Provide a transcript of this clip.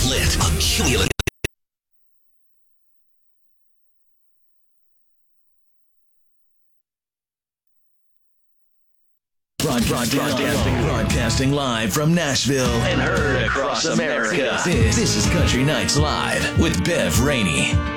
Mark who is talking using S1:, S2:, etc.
S1: lit, accumulated. Broadcasting live from Nashville and heard across America. This is Country Nights Live with Bev Rainey.